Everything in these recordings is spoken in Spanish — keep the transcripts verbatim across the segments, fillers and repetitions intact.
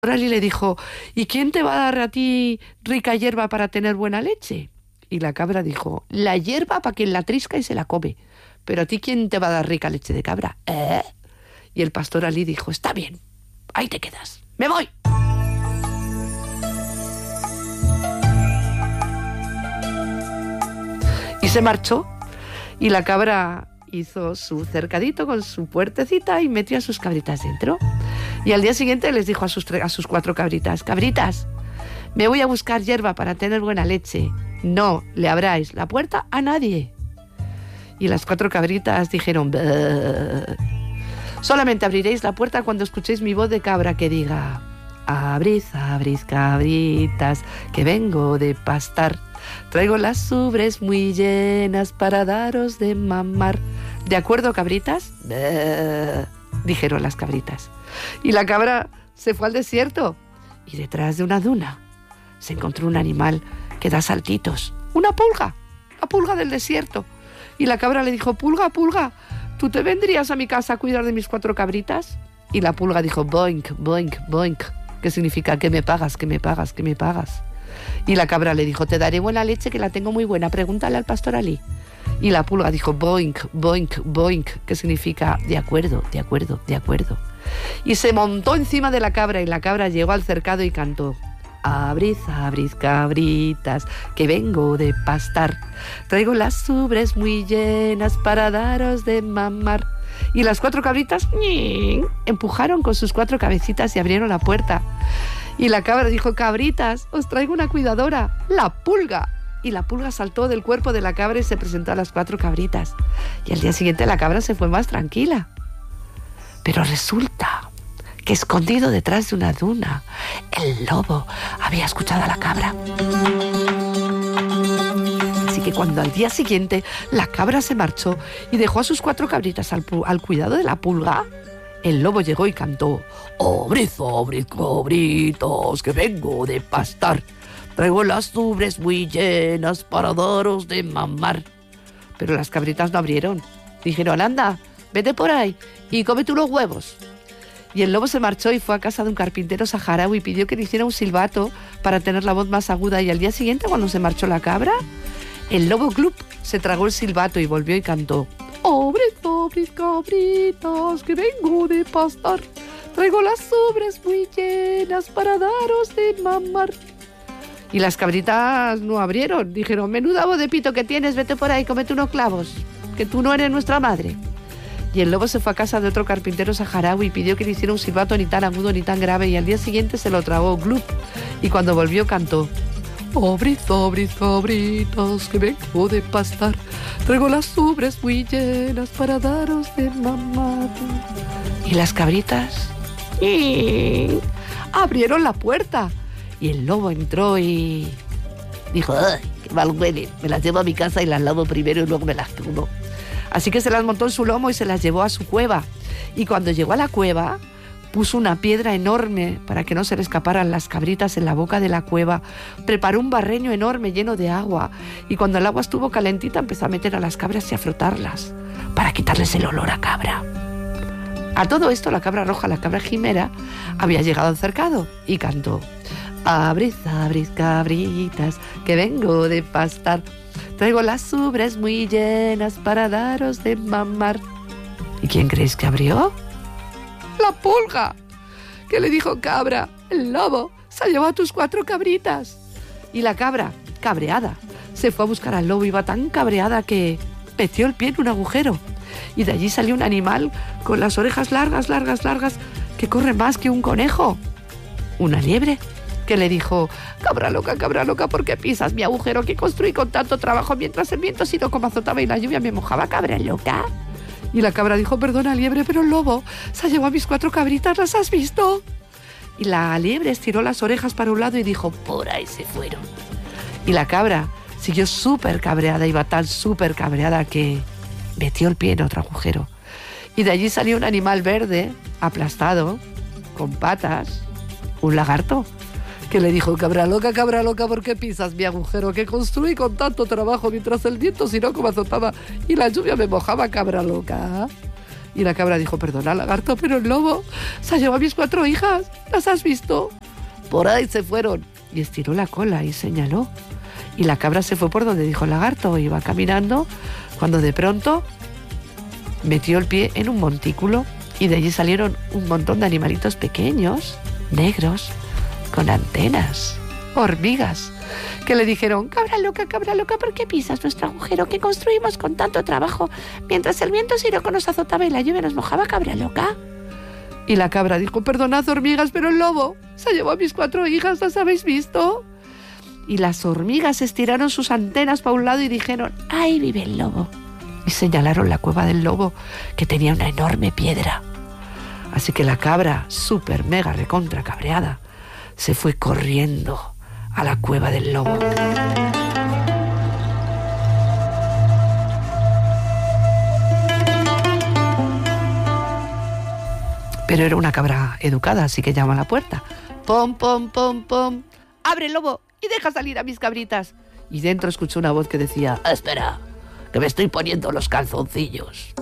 pastor le dijo, ¿y quién te va a dar a ti rica hierba para tener buena leche? Y la cabra dijo, la hierba para quien la trisca y se la come. Pero a ti, ¿quién te va a dar rica leche de cabra? ¿Eh? Y el pastor Alí dijo, está bien, ahí te quedas, me voy. Y se marchó, y la cabra hizo su cercadito con su puertecita y metió a sus cabritas dentro. Y al día siguiente les dijo a sus, a sus cuatro cabritas, cabritas, me voy a buscar hierba para tener buena leche. No le abráis la puerta a nadie. Y las cuatro cabritas dijeron, "Bleh". Solamente abriréis la puerta cuando escuchéis mi voz de cabra que diga, abrid, abrid, cabritas, que vengo de pastar. Traigo las ubres muy llenas para daros de mamar. ¿De acuerdo, cabritas? Bleh, dijeron las cabritas. Y la cabra se fue al desierto y detrás de una duna se encontró un animal que da saltitos, una pulga, la pulga del desierto. Y la cabra le dijo, pulga, pulga, ¿tú te vendrías a mi casa a cuidar de mis cuatro cabritas? Y la pulga dijo, boink, boink, boink, que significa que me pagas, que me pagas, que me pagas. Y la cabra le dijo, te daré buena leche que la tengo muy buena, pregúntale al pastor Alí. Y la pulga dijo, boink, boink, boink, que significa de acuerdo, de acuerdo, de acuerdo. Y se montó encima de la cabra y la cabra llegó al cercado y cantó, abrid, abrid, cabritas, que vengo de pastar. Traigo las ubres muy llenas para daros de mamar. Y las cuatro cabritas ¡ñin! Empujaron con sus cuatro cabecitas y abrieron la puerta. Y la cabra dijo, cabritas, os traigo una cuidadora, la pulga. Y la pulga saltó del cuerpo de la cabra y se presentó a las cuatro cabritas. Y al día siguiente la cabra se fue más tranquila. Pero resulta que escondido detrás de una duna, el lobo había escuchado a la cabra. Así que cuando al día siguiente la cabra se marchó y dejó a sus cuatro cabritas al, al cuidado de la pulga, el lobo llegó y cantó, abrid, abrid, cabritos, que vengo de pastar. Traigo las ubres muy llenas para daros de mamar. Pero las cabritas no abrieron. Dijeron, anda, vete por ahí y cómete unos huevos. Y el lobo se marchó y fue a casa de un carpintero saharaui y pidió que le hiciera un silbato para tener la voz más aguda. Y al día siguiente, cuando se marchó la cabra, el lobo Glup se tragó el silbato y volvió y cantó, abrid, abrid, cabritas, que vengo de pastar. Traigo las ubres muy llenas para daros de mamar. Y las cabritas no abrieron. Dijeron, menuda voz de pito que tienes, vete por ahí, cómete unos clavos, que tú no eres nuestra madre. Y el lobo se fue a casa de otro carpintero saharaui y pidió que le hiciera un silbato ni tan agudo ni tan grave, y al día siguiente se lo tragó Glup. Y cuando volvió cantó, abrid, abrid, cabritas, que vengo de pastar. Traigo las ubres muy llenas para daros de mamar. Y las cabritas ¡ing! Abrieron la puerta. Y el lobo entró y dijo, ¡ay, qué mal huele! Me las llevo a mi casa y las lavo primero y luego me las como. Así que se las montó en su lomo y se las llevó a su cueva. Y cuando llegó a la cueva, puso una piedra enorme para que no se le escaparan las cabritas en la boca de la cueva. Preparó un barreño enorme lleno de agua. Y cuando el agua estuvo calentita, empezó a meter a las cabras y a frotarlas para quitarles el olor a cabra. A todo esto, la cabra roja, la cabra jimera, había llegado al cercado y cantó, abrid, abrid, cabritas, que vengo de pastar. Traigo las ubres muy llenas para daros de mamar. ¿Y quién creéis que abrió? La pulga, que le dijo, cabra, el lobo se ha llevado a tus cuatro cabritas. Y la cabra, cabreada, se fue a buscar al lobo. Iba tan cabreada que metió el pie en un agujero. Y de allí salió un animal con las orejas largas, largas, largas, que corre más que un conejo. Una liebre, que le dijo, cabra loca, cabra loca, ¿por qué pisas mi agujero que construí con tanto trabajo mientras el viento sino como azotaba y la lluvia me mojaba, cabra loca? Y la cabra dijo, perdona, liebre, pero el lobo se ha llevado a mis cuatro cabritas, ¿las has visto? Y la liebre estiró las orejas para un lado y dijo, por ahí se fueron. Y la cabra siguió súper cabreada, iba tan súper cabreada que metió el pie en otro agujero. Y de allí salió un animal verde, aplastado, con patas, un lagarto, que le dijo, cabra loca, cabra loca, ¿por qué pisas mi agujero que construí con tanto trabajo mientras el viento sino como azotaba y la lluvia me mojaba, cabra loca? Y la cabra dijo, perdona, lagarto, pero el lobo se ha llevado a mis cuatro hijas. ¿Las has visto? Por ahí se fueron. Y estiró la cola y señaló. Y la cabra se fue por donde dijo el lagarto. Iba caminando cuando de pronto metió el pie en un montículo y de allí salieron un montón de animalitos pequeños, negros, con antenas, hormigas, que le dijeron, cabra loca, cabra loca, ¿por qué pisas nuestro agujero que construimos con tanto trabajo mientras el viento siroco nos azotaba y la lluvia nos mojaba, cabra loca? Y la cabra dijo, perdonad, hormigas, pero el lobo se llevó a mis cuatro hijas, ¿las habéis visto? Y las hormigas estiraron sus antenas para un lado y dijeron, ahí vive el lobo. Y señalaron la cueva del lobo, que tenía una enorme piedra. Así que la cabra, súper mega recontra cabreada, se fue corriendo a la cueva del lobo. Pero era una cabra educada, así que llama a la puerta. Pom, pom, pom, pom. ¡Abre, lobo, y deja salir a mis cabritas! Y dentro escuchó una voz que decía, espera, que me estoy poniendo los calzoncillos.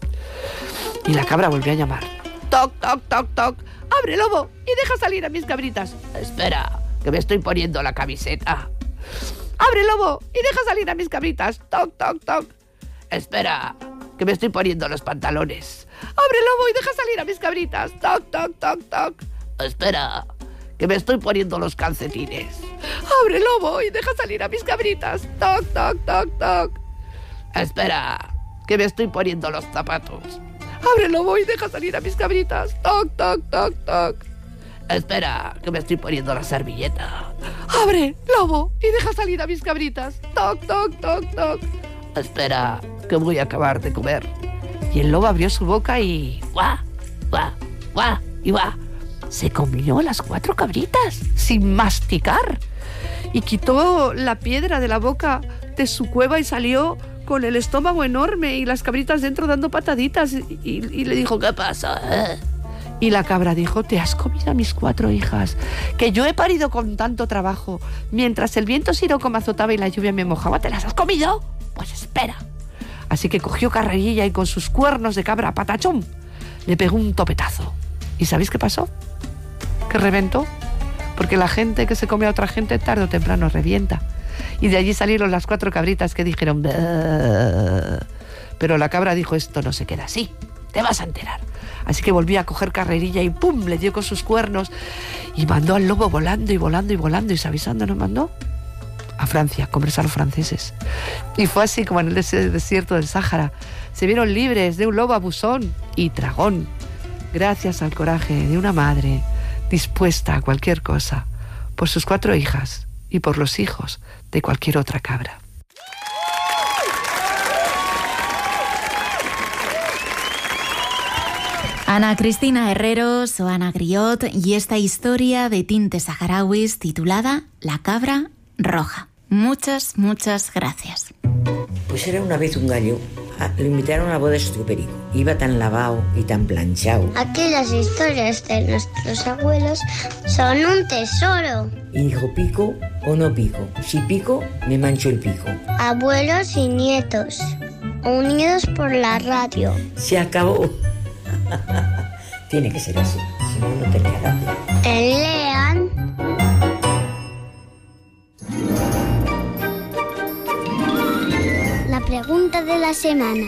Y la cabra volvió a llamar. Toc, toc, toc, toc. ¡Abre, lobo, y deja salir a mis cabritas! Espera, que me estoy poniendo la camiseta. ¡Abre, lobo, y deja salir a mis cabritas! Toc, toc, toc. Espera, que me estoy poniendo los pantalones. ¡Abre, lobo, y deja salir a mis cabritas! Toc, toc, toc, toc. Espera, que me estoy poniendo los calcetines. ¡Abre, lobo, y deja salir a mis cabritas! Toc, toc, toc, toc. Espera, que me estoy poniendo los zapatos. ¡Abre, lobo, y deja salir a mis cabritas! Toc, toc, toc, toc. Espera, que me estoy poniendo la servilleta. ¡Abre, lobo, y deja salir a mis cabritas! Toc, toc, toc, toc. Espera, que voy a acabar de comer. Y el lobo abrió su boca y... ¡guau! ¡guau! ¡guau! y ¡guau! Se comió las cuatro cabritas sin masticar. Y quitó la piedra de la boca de su cueva y salió con el estómago enorme y las cabritas dentro dando pataditas. Y, y, y le dijo, ¿qué pasa? ¿Eh? Y la cabra dijo, te has comido a mis cuatro hijas, que yo he parido con tanto trabajo. Mientras el viento siroco me azotaba y la lluvia me mojaba, ¿te las has comido? Pues espera. Así que cogió carrerilla y con sus cuernos de cabra patachón le pegó un topetazo. ¿Y sabéis qué pasó? Que reventó. Porque la gente que se come a otra gente tarde o temprano revienta. Y de allí salieron las cuatro cabritas que dijeron... Bleh. Pero la cabra dijo, esto no se queda así, te vas a enterar. Así que volvió a coger carrerilla y ¡pum! Le dio con sus cuernos y mandó al lobo volando y volando y volando. ¿Y sabéis a dónde nos mandó? A Francia, a comerse a los franceses. Y fue así como en el desierto del Sáhara se vieron libres de un lobo abusón y dragón, gracias al coraje de una madre dispuesta a cualquier cosa por sus cuatro hijas y por los hijos de cualquier otra cabra. Ana Cristina Herreros o Ana Griot y esta historia de tintes saharauis titulada La cabra roja. Muchas, muchas gracias. Pues era una vez un gallo. Lo invitaron a la boda de su perico. Iba tan lavado y tan planchado. Aquí las historias de nuestros abuelos son un tesoro. Y dijo, ¿pico o no pico? Si pico, me mancho el pico. Abuelos y nietos, unidos por la radio. Se acabó. Tiene que ser así, si no, no tenía gracia. En Lean. La pregunta de la semana.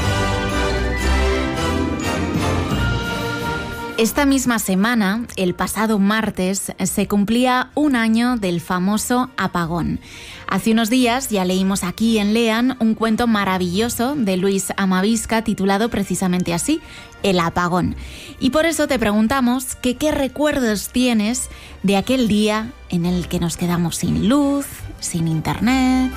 Esta misma semana, el pasado martes, se cumplía un año del famoso apagón. Hace unos días ya leímos aquí en Lean un cuento maravilloso de Luis Amavisca titulado precisamente así, El apagón. Y por eso te preguntamos que qué recuerdos tienes de aquel día en el que nos quedamos sin luz, sin internet.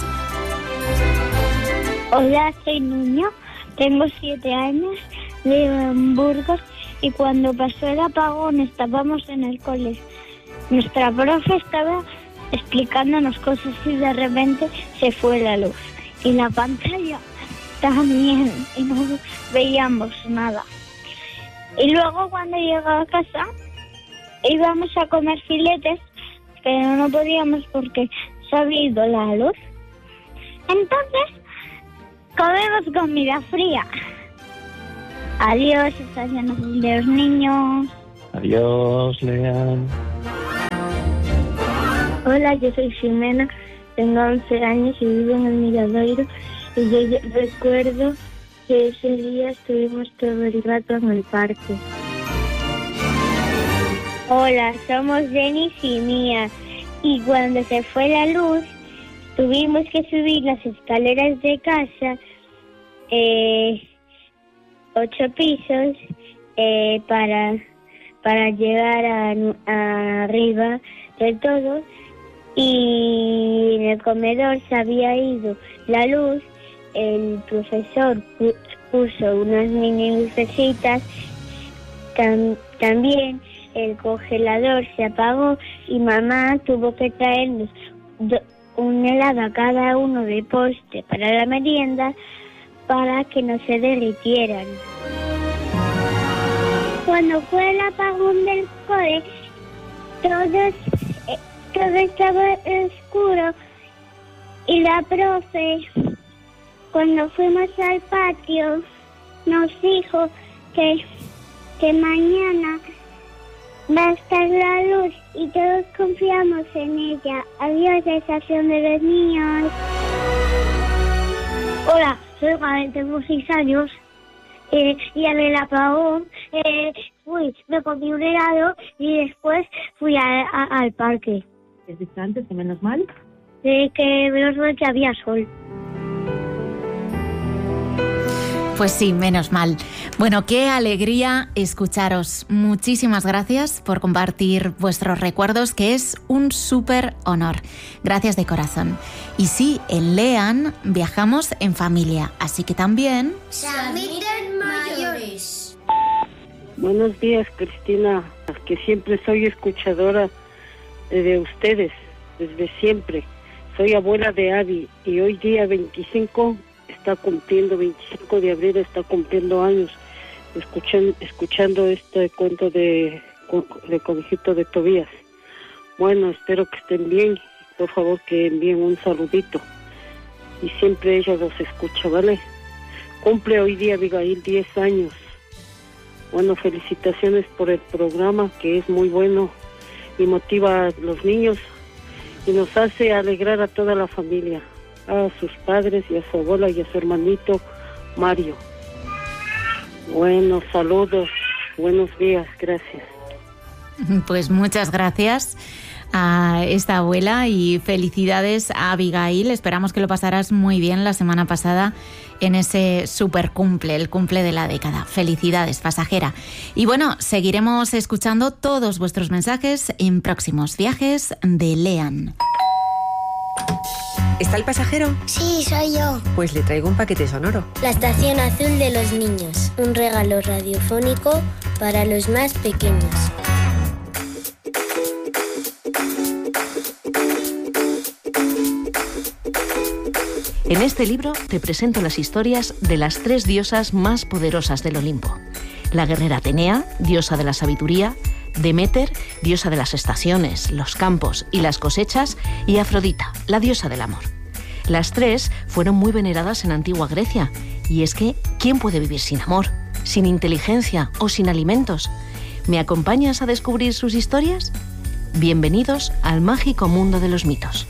Hola, soy Nuño, tengo siete años, vivo en Burgos y cuando pasó el apagón estábamos en el colegio. Nuestra profe estaba explicándonos cosas y de repente se fue la luz y la pantalla también y no veíamos nada. Y luego cuando llegaba a casa íbamos a comer filetes, pero no podíamos porque se había ido la luz. Entonces comemos comida fría. Adiós, Estación Azul de los Niños. Adiós, Lean. Hola, yo soy Ximena, tengo once años y vivo en el Miradoiro. Y yo ya recuerdo que ese día estuvimos todo el rato en el parque. Hola, somos Denis y Mía. Y cuando se fue la luz, tuvimos que subir las escaleras de casa, eh, ocho pisos, eh, para, para llegar a, a arriba de todo. Y en el comedor se había ido la luz. El profesor puso unas mini lucecitas. Tam, también el congelador se apagó y mamá tuvo que traernos do, un helado a cada uno de postre para la merienda para que no se derritieran. Cuando fue el apagón del cole, todos, eh, todo estaba oscuro y la profe, cuando fuimos al patio, nos dijo que, que mañana va a estar la luz y todos confiamos en ella. Adiós, Estación de los Niños. Hola, soy Juan, tengo seis años eh, y en el apagón eh, fui, me comí un helado y después fui a, a, al parque. ¿Es distante, que menos mal? Eh, que menos mal que había sol. Pues sí, menos mal. Bueno, qué alegría escucharos. Muchísimas gracias por compartir vuestros recuerdos, que es un súper honor. Gracias de corazón. Y sí, en Lean viajamos en familia, así que también... Samiten mayores. Buenos días, Cristina, que siempre soy escuchadora de ustedes, desde siempre. Soy abuela de Adi y hoy día veinticinco... está cumpliendo, veinticinco de abril está cumpliendo años, escuchan, escuchando este cuento de, de Conejito de Tobías. Bueno, espero que estén bien, por favor que envíen un saludito, y siempre ella los escucha, ¿vale? Cumple hoy día Abigail diez años. Bueno, felicitaciones por el programa, que es muy bueno y motiva a los niños y nos hace alegrar a toda la familia, a sus padres y a su abuela y a su hermanito Mario. Bueno, saludos, buenos días, gracias. Pues muchas gracias a esta abuela y felicidades a Abigail. Esperamos que lo pasarás muy bien la semana pasada en ese super cumple, el cumple de la década. Felicidades, pasajera. Y bueno, seguiremos escuchando todos vuestros mensajes en próximos viajes de Lean. ¿Está el pasajero? Sí, soy yo. Pues le traigo un paquete sonoro. La Estación Azul de los Niños. Un regalo radiofónico para los más pequeños. En este libro te presento las historias de las tres diosas más poderosas del Olimpo. La guerrera Atenea, diosa de la sabiduría; Deméter, diosa de las estaciones, los campos y las cosechas; y Afrodita, la diosa del amor. Las tres fueron muy veneradas en antigua Grecia. Y es que, ¿quién puede vivir sin amor, sin inteligencia o sin alimentos? ¿Me acompañas a descubrir sus historias? Bienvenidos al mágico mundo de los mitos.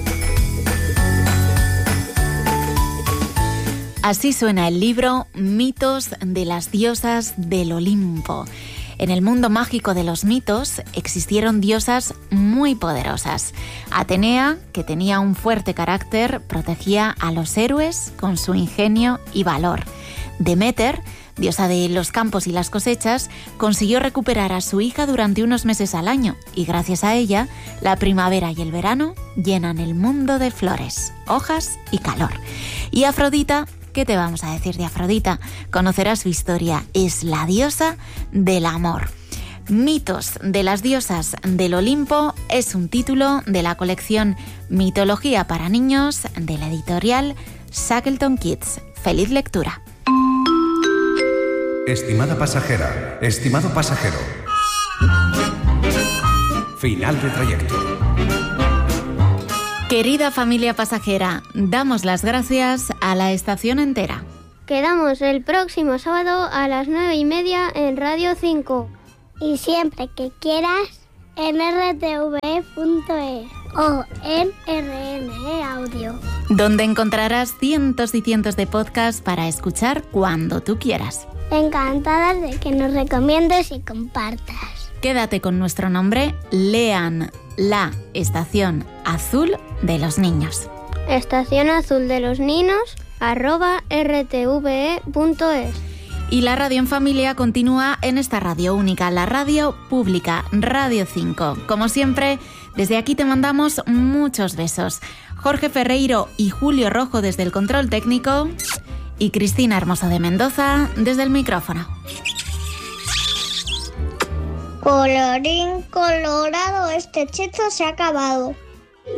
Así suena el libro Mitos de las diosas del Olimpo. En el mundo mágico de los mitos existieron diosas muy poderosas. Atenea, que tenía un fuerte carácter, protegía a los héroes con su ingenio y valor. Deméter, diosa de los campos y las cosechas, consiguió recuperar a su hija durante unos meses al año y gracias a ella, la primavera y el verano llenan el mundo de flores, hojas y calor. Y Afrodita, ¿qué te vamos a decir de Afrodita? Conocerás su historia. Es la diosa del amor. Mitos de las diosas del Olimpo es un título de la colección Mitología para niños de la editorial Shackleton Kids. ¡Feliz lectura! Estimada pasajera, estimado pasajero. Final de trayecto. Querida familia pasajera, damos las gracias a la estación entera. Quedamos el próximo sábado a las nueve y media en Radio cinco. Y siempre que quieras en r t v e punto es o en R N E Audio, donde encontrarás cientos y cientos de podcasts para escuchar cuando tú quieras. Encantadas de que nos recomiendes y compartas. Quédate con nuestro nombre, Lean, la Estación Azul de los Niños. Estación Azul de los Niños, arroba r t v e punto es. Y la radio en familia continúa en esta radio única, la radio pública, Radio cinco. Como siempre, desde aquí te mandamos muchos besos. Jorge Ferreiro y Julio Rojo desde el control técnico y Cristina Hermoso de Mendoza desde el micrófono. Colorín colorado, este hechizo se ha acabado.